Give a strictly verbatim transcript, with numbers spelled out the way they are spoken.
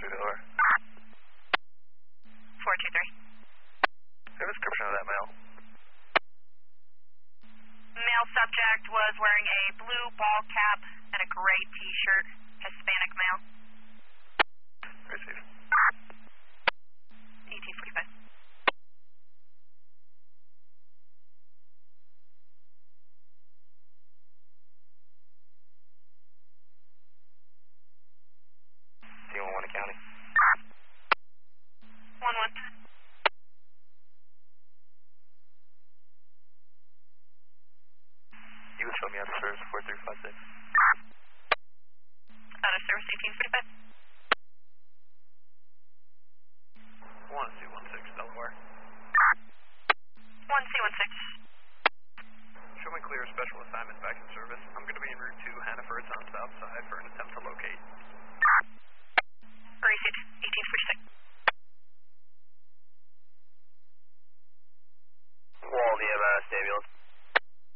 two Delaware. four two three. Have a description of that male. Male subject was wearing a blue ball cap and a gray t-shirt. Hispanic male. Receive. eighteen forty-five. C one one County. one one. You can show me out of service four three five six. Out of service eighteen forty-five. one C one six Delaware. one C one six. Show me clear special assignment back in service. I'm going to be en route to Hannaford's on south side for an attempt to locate. Received. eighteen forty-six. Wall, do you have uh, Stabiles?